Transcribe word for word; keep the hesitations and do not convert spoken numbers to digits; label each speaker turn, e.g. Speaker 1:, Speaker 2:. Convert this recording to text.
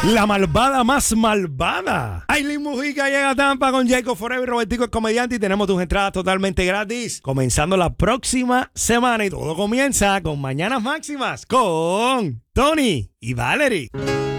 Speaker 1: La malvada más malvada. Aileen Mujica llega a Tampa con Jacob Forever, Robertico el comediante, y tenemos tus entradas totalmente gratis. Comenzando la próxima semana y todo comienza con Mañanas Máximas con Tony y Valerie.